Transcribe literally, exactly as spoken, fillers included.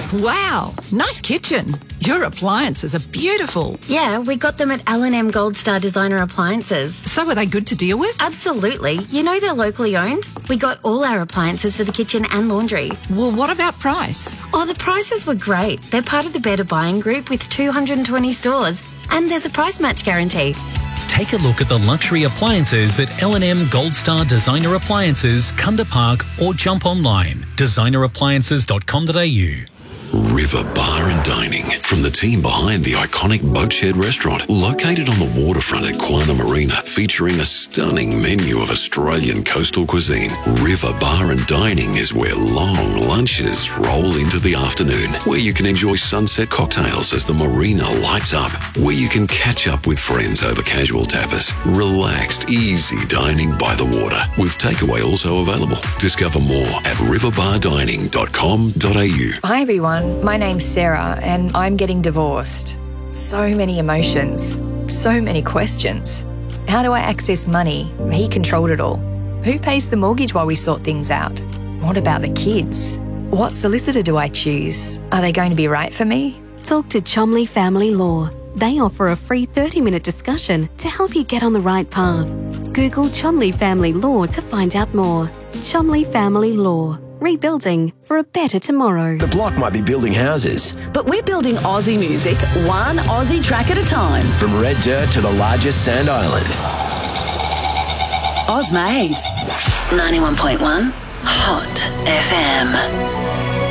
Wow, nice kitchen. Your appliances are beautiful. Yeah, we got them at L and M Gold Star Designer Appliances. So are they good to deal with? Absolutely. You know they're locally owned. We got all our appliances for the kitchen and laundry. Well, what about price? Oh, the prices were great. They're part of the Better Buying Group with two hundred twenty stores. And there's a price match guarantee. Take a look at the luxury appliances at L and M Gold Star Designer Appliances, Kunda Park, or jump online. designer appliances dot com dot a u. River Bar and Dining, from the team behind the iconic Boatshed restaurant, located on the waterfront at Quina Marina, featuring a stunning menu of Australian coastal cuisine. River Bar and Dining is where long lunches roll into the afternoon, where you can enjoy sunset cocktails as the marina lights up, where you can catch up with friends over casual tapas. Relaxed, easy dining by the water, with takeaway also available. Discover more at river bar dining dot com dot a u. Hi everyone, my name's Sarah and I'm getting divorced. So many emotions, so many questions. How do I access money? He controlled it all. Who pays the mortgage while we sort things out? What about the kids? What solicitor do I choose? Are they going to be right for me? Talk to Chomley Family Law. They offer a free thirty minute discussion to help you get on the right path. Google Chomley Family Law to find out more. Chomley Family Law. Rebuilding for a better tomorrow. The block might be building houses, but we're building Aussie music, one Aussie track at a time. From red dirt to the largest sand island. Ozmade. ninety-one point one Hot F M.